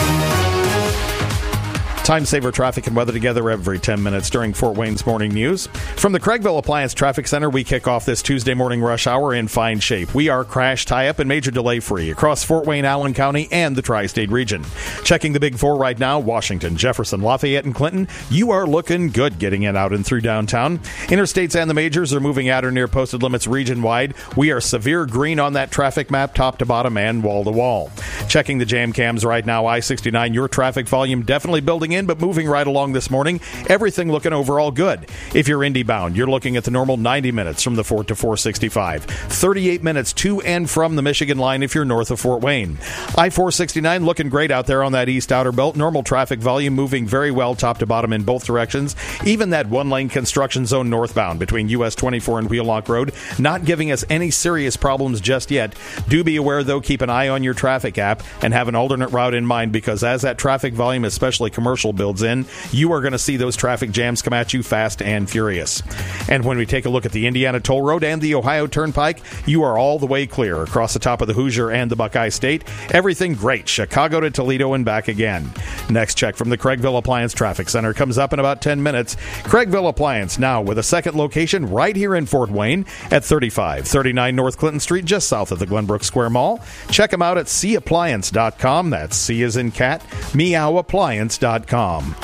Time saver traffic and weather together every ten minutes during Fort Wayne's Morning News. From the Craigville Appliance Traffic Center, we kick off this Tuesday morning rush hour in fine shape. We are crash, tie-up, and major delay-free across Fort Wayne, Allen County, and the tri-state region. Checking the Big Four right now, Washington, Jefferson, Lafayette, and Clinton. You are looking good getting in out and through downtown. Interstates and the majors are moving at or near posted limits region-wide. We are severe green on that traffic map, top to bottom and wall-to-wall. Checking the jam cams right now, I sixty-nine, your traffic volume definitely building in, but moving right along this morning. Everything looking overall good. If you're Indy bound, you're looking at the normal ninety minutes from the Fort to four sixty-five. thirty-eight minutes to and from the Michigan line if you're north of Fort Wayne. I four sixty-nine looking great out there on that east outer belt. Normal traffic volume moving very well top to bottom in both directions. Even that one-lane construction zone northbound between U S twenty-four and Wheelock Road not giving us any serious problems just yet. Do be aware, though, keep an eye on your traffic app and have an alternate route in mind, because as that traffic volume, especially commercial, builds in, you are going to see those traffic jams come at you fast and furious. And when we take a look at the Indiana Toll Road and the Ohio Turnpike, you are all the way clear across the top of the Hoosier and the Buckeye State. Everything great. Chicago to Toledo and back again. Next check from the Craigville Appliance Traffic Center comes up in about ten minutes. Craigville Appliance now with a second location right here in Fort Wayne at thirty-five thirty-nine North Clinton Street, just south of the Glenbrook Square Mall. Check them out at see appliance dot com. That's C as in cat, meow appliance dot com.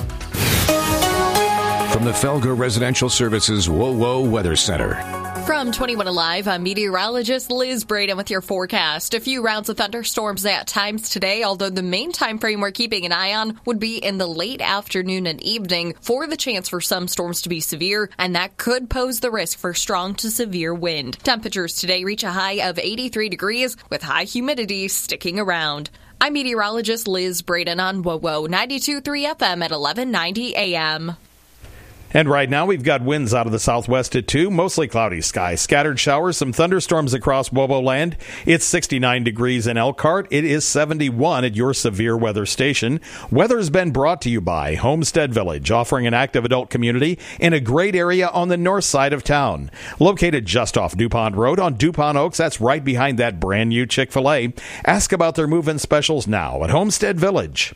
From the Felger Residential Services WOWO Weather Center. From twenty-one Alive, I'm meteorologist Liz Braden with your forecast. A few rounds of thunderstorms at times today, although the main time frame we're keeping an eye on would be in the late afternoon and evening for the chance for some storms to be severe, and that could pose the risk for strong to severe wind. Temperatures today reach a high of eighty-three degrees with high humidity sticking around. I'm meteorologist Liz Braden on WOWO ninety-two point three F M at eleven ninety A M. And right now, we've got winds out of the southwest at two, mostly cloudy skies, scattered showers, some thunderstorms across WOWO land. It's sixty-nine degrees in Elkhart. It is seventy-one at your severe weather station. Weather's been brought to you by Homestead Village, offering an active adult community in a great area on the north side of town. Located just off DuPont Road on DuPont Oaks, that's right behind that brand new Chick-fil-A. Ask about their move-in specials now at Homestead Village.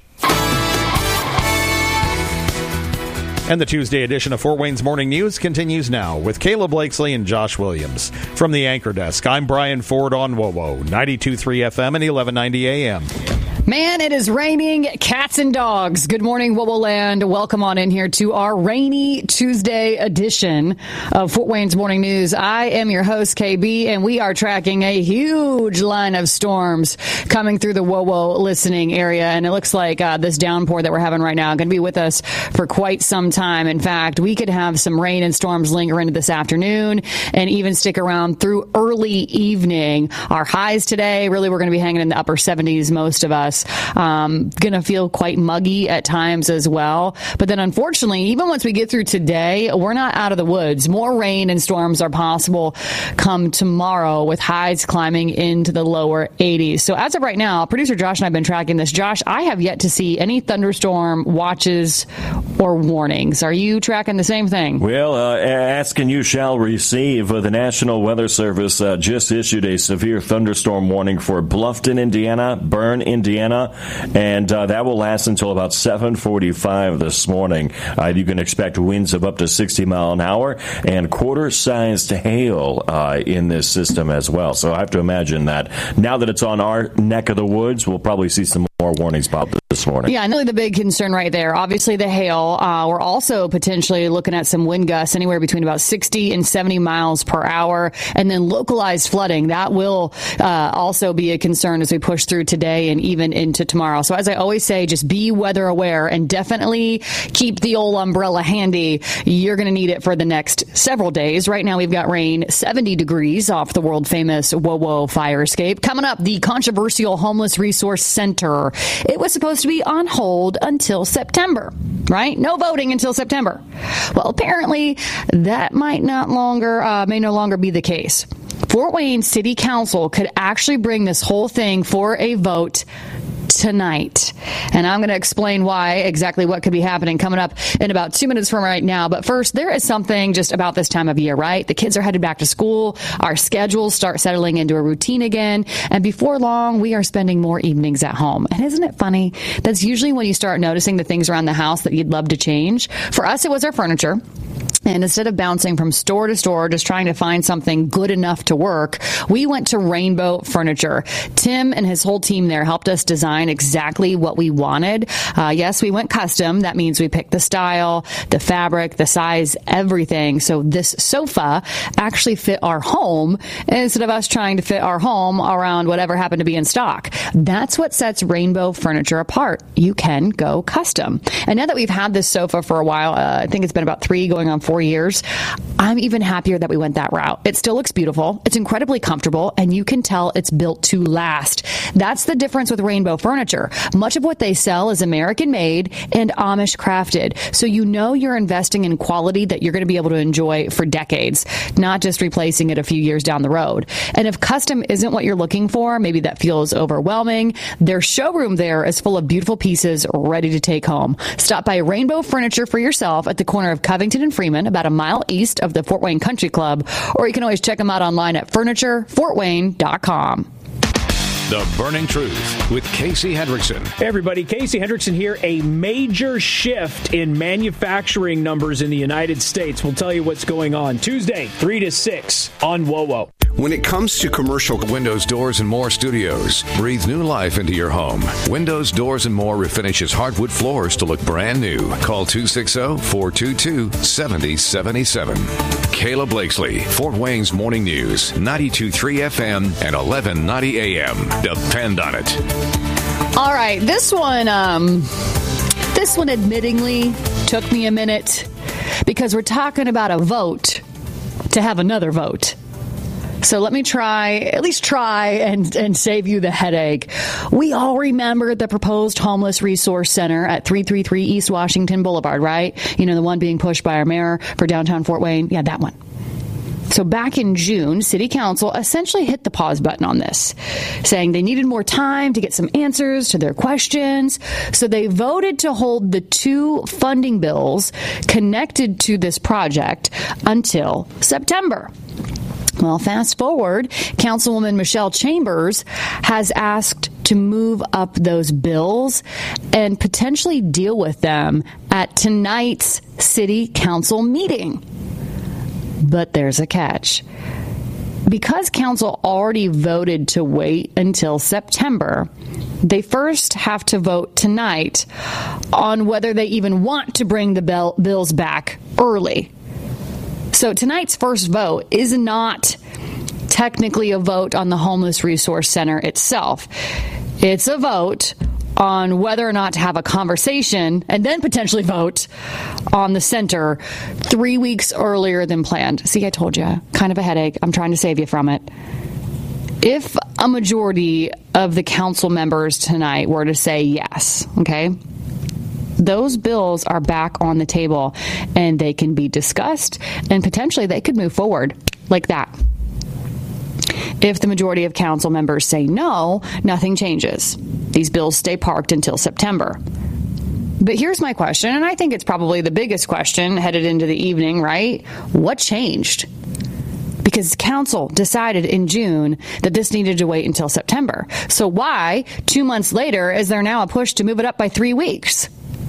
And the Tuesday edition of Fort Wayne's Morning News continues now with Caleb Blakesley and Josh Williams. From the Anchor Desk, I'm Brian Ford on WOWO, ninety-two point three F M and eleven ninety A M. Man, it is raining cats and dogs. Good morning, WOWO Land. Welcome on in here to our rainy Tuesday edition of Fort Wayne's Morning News. I am your host, K B, and we are tracking a huge line of storms coming through the WOWO listening area. And it looks like uh, this downpour that we're having right now going to be with us for quite some time. In fact, we could have some rain and storms linger into this afternoon and even stick around through early evening. Our highs today, really, we're going to be hanging in the upper seventies, most of us. Um, going to feel quite muggy at times as well. But then, unfortunately, even once we get through today, we're not out of the woods. More rain and storms are possible come tomorrow, with highs climbing into the lower eighties. So as of right now, producer Josh and I have been tracking this. Josh, I have yet to see any thunderstorm watches or warnings. Are you tracking the same thing? Well, uh, ask and you shall receive. Uh, the National Weather Service uh, just issued a severe thunderstorm warning for Bluffton, Indiana, Bern, Indiana, Indiana, and uh, that will last until about seven forty-five this morning. Uh, you can expect winds of up to sixty mile an hour and quarter-sized hail uh, in this system as well. So I have to imagine that now that it's on our neck of the woods, we'll probably see some more warnings pop this morning. Yeah, and really the big concern right there, obviously the hail. Uh, we're also potentially looking at some wind gusts anywhere between about sixty and seventy miles per hour, and then localized flooding. That will uh, also be a concern as we push through today and even into tomorrow. So as I always say, just be weather aware and definitely keep the old umbrella handy. You're going to need it for the next several days. Right now we've got rain seventy degrees off the world famous WoWo fire escape. Coming up, the controversial Homeless Resource Center. It was supposed to be on hold until September, right? No voting until September. Well, apparently that might not longer, uh, may no longer be the case. Fort Wayne City Council could actually bring this whole thing for a vote tonight. And I'm going to explain why, exactly what could be happening coming up in about two minutes from right now. But first, there is something just about this time of year, right? The kids are headed back to school. Our schedules start settling into a routine again. And before long, we are spending more evenings at home. And isn't it funny? That's usually when you start noticing the things around the house that you'd love to change. For us, it was our furniture. And instead of bouncing from store to store, just trying to find something good enough to work, we went to Rainbow Furniture. Tim and his whole team there helped us design exactly what we wanted. Uh, yes, we went custom. That means we picked the style, the fabric, the size, everything. So this sofa actually fit our home instead of us trying to fit our home around whatever happened to be in stock. That's what sets Rainbow Furniture apart. You can go custom. And now that we've had this sofa for a while, uh, I think it's been about three going on four years, I'm even happier that we went that route. It still looks beautiful. It's incredibly comfortable, and you can tell it's built to last. That's the difference with Rainbow Furniture. Much of what they sell is American made and Amish crafted. So you know you're investing in quality that you're going to be able to enjoy for decades, not just replacing it a few years down the road. And if custom isn't what you're looking for, maybe that feels overwhelming, their showroom there is full of beautiful pieces ready to take home. Stop by Rainbow Furniture for yourself at the corner of Covington and Freeman, about a mile east of the Fort Wayne Country Club, or you can always check them out online at furniture fort wayne dot com. The Burning Truth with Casey Hendrickson. Hey everybody, Casey Hendrickson here. A major shift in manufacturing numbers in the United States. We'll tell you what's going on Tuesday, three to six on WoWo. When it comes to commercial Windows Doors and More Studios, breathe new life into your home. Windows Doors and More refinishes hardwood floors to look brand new. Call two six zero, four two two, seven zero seven seven. Kayla Blakesley, Fort Wayne's Morning News, ninety-two point three F M and eleven ninety A M. Depend on it. All right, this one, um, this one admittingly took me a minute because we're talking about a vote to have another vote. So let me try, at least try and, and save you the headache. We all remember the proposed Homeless Resource Center at three thirty-three East Washington Boulevard, right? You know, the one being pushed by our mayor for downtown Fort Wayne. Yeah, that one. So back in June, City Council essentially hit the pause button on this, saying they needed more time to get some answers to their questions. So they voted to hold the two funding bills connected to this project until September. Well, fast forward, Councilwoman Michelle Chambers has asked to move up those bills and potentially deal with them at tonight's City Council meeting. But there's a catch. Because Council already voted to wait until September, they first have to vote tonight on whether they even want to bring the bill- bills back early. So tonight's first vote is not technically a vote on the Homeless Resource Center itself. It's a vote on whether or not to have a conversation and then potentially vote on the center three weeks earlier than planned. See, I told you, kind of a headache. I'm trying to save you from it. If a majority of the council members tonight were to say yes, okay, those bills are back on the table and they can be discussed and potentially they could move forward like that. If the majority of council members say no, nothing changes. These bills stay parked until September. But here's my question, and I think it's probably the biggest question headed into the evening, right? What changed? because council decided in June that this needed to wait until September. So why, two months later, is there now a push to move it up by three weeks?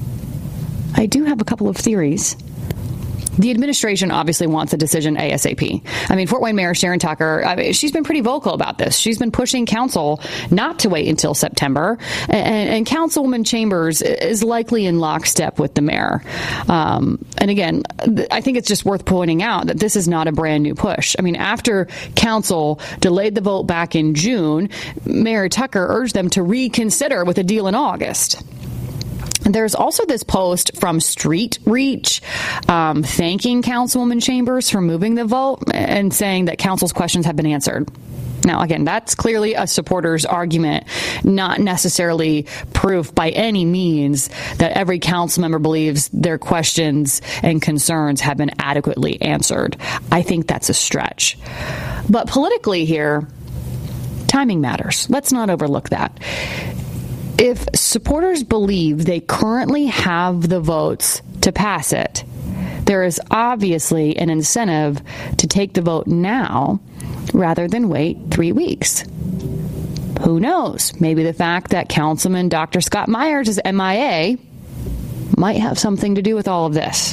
I do have a couple of theories. The administration obviously wants a decision ASAP. I mean, Fort Wayne Mayor Sharon Tucker, I mean, she's been pretty vocal about this. She's been pushing council not to wait until September. And, and Councilwoman Chambers is likely in lockstep with the mayor. Um, and again, I think it's just worth pointing out that this is not a brand new push. I mean, after council delayed the vote back in June, Mayor Tucker urged them to reconsider with a deal in August. There's also this post from Street Reach um, thanking Councilwoman Chambers for moving the vote and saying that council's questions have been answered. Now, again, that's clearly a supporter's argument, not necessarily proof by any means that every council member believes their questions and concerns have been adequately answered. I think that's a stretch. But politically here, timing matters. Let's not overlook that. If supporters believe they currently have the votes to pass it, there is obviously an incentive to take the vote now rather than wait three weeks. Who knows? Maybe the fact that Councilman Doctor Scott Myers is M I A might have something to do with all of this.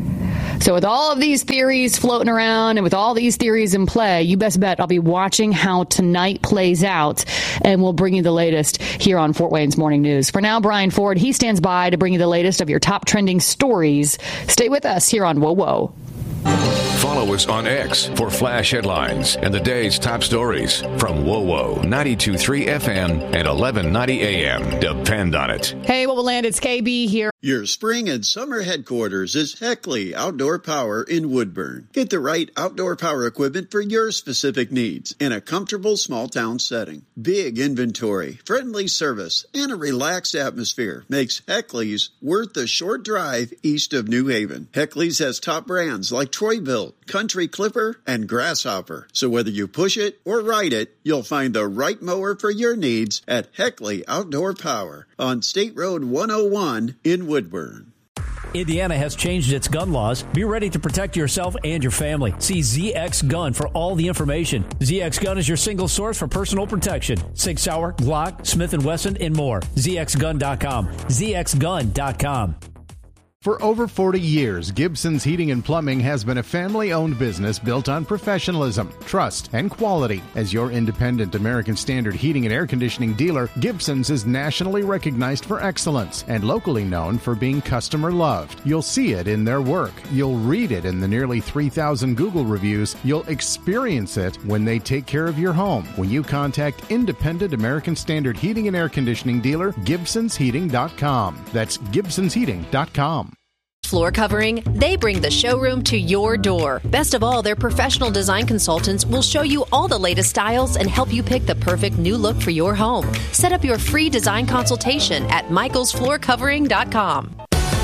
So with all of these theories floating around and with all these theories in play, you best bet I'll be watching how tonight plays out, and we'll bring you the latest here on Fort Wayne's Morning News. For now, Brian Ford, he stands by to bring you the latest of your top trending stories. Stay with us here on Whoa Whoa. Follow us on X for flash headlines and the day's top stories from Whoa Whoa ninety-two point three F M and eleven ninety A M. Depend on it. Hey, what will land? It's K B here. Your spring and summer headquarters is Heckley Outdoor Power in Woodburn. Get the right outdoor power equipment for your specific needs in a comfortable small town setting. Big inventory, friendly service, and a relaxed atmosphere makes Heckley's worth the short drive east of New Haven. Heckley's has top brands like Troy-Bilt, Country Clipper, and Grasshopper. So whether you push it or ride it, you'll find the right mower for your needs at Heckley Outdoor Power on State Road one oh one in Woodburn. Indiana has changed its gun laws. Be ready to protect yourself and your family. See Z X Gun for all the information. Z X Gun is your single source for personal protection. Sig Sauer, Glock, Smith and Wesson, and more. Z X gun dot com. Z X gun dot com. For over forty years, Gibson's Heating and Plumbing has been a family-owned business built on professionalism, trust, and quality. As your independent American Standard heating and air conditioning dealer, Gibson's is nationally recognized for excellence and locally known for being customer-loved. You'll see it in their work. You'll read it in the nearly three thousand Google reviews. You'll experience it when they take care of your home. When you contact independent American Standard heating and air conditioning dealer, Gibsons Heating dot com. That's Gibsons Heating dot com. Floor covering, they bring the showroom to your door. Best of all, their professional design consultants will show you all the latest styles and help you pick the perfect new look for your home. Set up your free design consultation at Michaels Floor Covering dot com.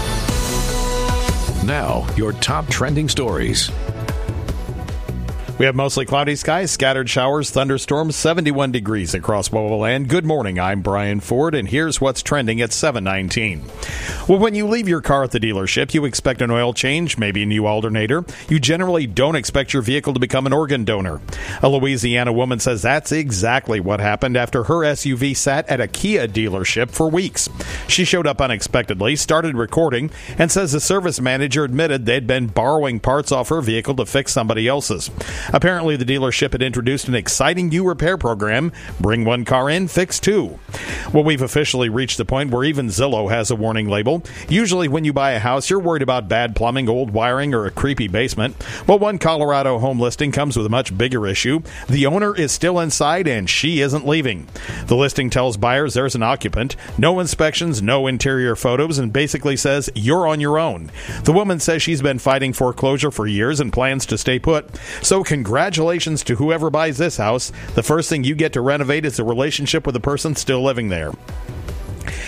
Now, your top trending stories. We have mostly cloudy skies, scattered showers, thunderstorms, seventy-one degrees across Whoa Land. Good morning, I'm Brian Ford, and here's what's trending at seven nineteen. Well, when you leave your car at the dealership, you expect an oil change, maybe a new alternator. You generally don't expect your vehicle to become an organ donor. A Louisiana woman says that's exactly what happened after her S U V sat at a Kia dealership for weeks. She showed up unexpectedly, started recording, and says the service manager admitted they'd been borrowing parts off her vehicle to fix somebody else's. Apparently, the dealership had introduced an exciting new repair program, bring one car in, fix two. Well, we've officially reached the point where even Zillow has a warning label. Usually when you buy a house, you're worried about bad plumbing, old wiring, or a creepy basement. Well, one Colorado home listing comes with a much bigger issue. The owner is still inside and she isn't leaving. The listing tells buyers there's an occupant, no inspections, no interior photos, and basically says you're on your own. The woman says she's been fighting foreclosure for years and plans to stay put. So congratulations to whoever buys this house. The first thing you get to renovate is the relationship with the person still living there.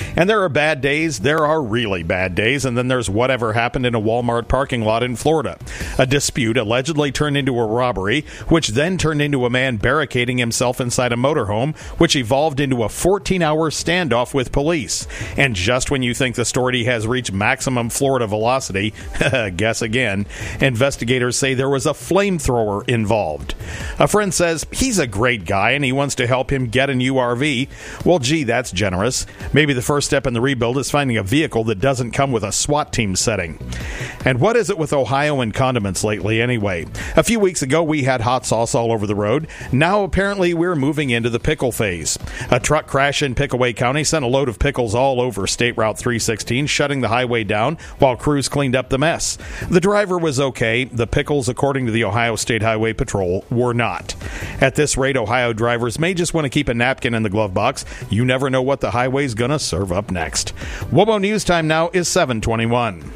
And there are bad days, there are really bad days, and then there's whatever happened in a Walmart parking lot in Florida. A dispute allegedly turned into a robbery, which then turned into a man barricading himself inside a motorhome, which evolved into a fourteen-hour standoff with police. And just when you think the story has reached maximum Florida velocity, guess again, investigators say there was a flamethrower involved. A friend says he's a great guy and he wants to help him get a new R V. Well, gee, that's generous. Maybe the first step in the rebuild is finding a vehicle that doesn't come with a SWAT team setting. And what is it with Ohio and condiments lately anyway? A few weeks ago, we had hot sauce all over the road. Now, apparently, we're moving into the pickle phase. A truck crash in Pickaway County sent a load of pickles all over State Route three sixteen, shutting the highway down while crews cleaned up the mess. The driver was okay. The pickles, according to the Ohio State Highway Patrol, were not. At this rate, Ohio drivers may just want to keep a napkin in the glove box. You never know what the highway's going to serve up next. WOBO News Time now is seven twenty-one.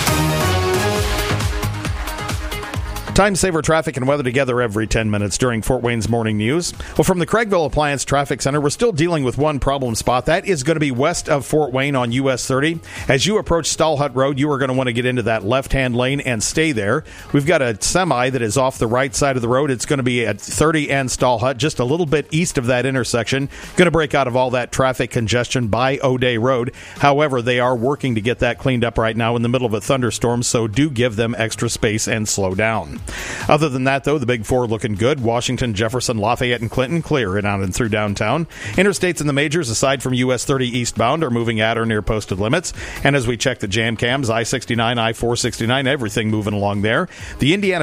Time saver traffic and weather together every ten minutes during Fort Wayne's morning news. Well, from the Craigville Appliance Traffic Center, we're still dealing with one problem spot. That is going to be west of Fort Wayne on U S thirty. As you approach Stall Hut Road, you are going to want to get into that left-hand lane and stay there. We've got a semi that is off the right side of the road. It's going to be at thirty and Stall Hut, just a little bit east of that intersection. Going to break out of all that traffic congestion by O'Day Road. However, they are working to get that cleaned up right now in the middle of a thunderstorm, so do give them extra space and slow down. Other than that, though, the big four looking good. Washington, Jefferson, Lafayette, and Clinton clear and out and through downtown. Interstates and the majors, aside from U S thirty eastbound, are moving at or near posted limits. And as we check the jam cams, I sixty-nine, I four sixty-nine, everything moving along there. The Indiana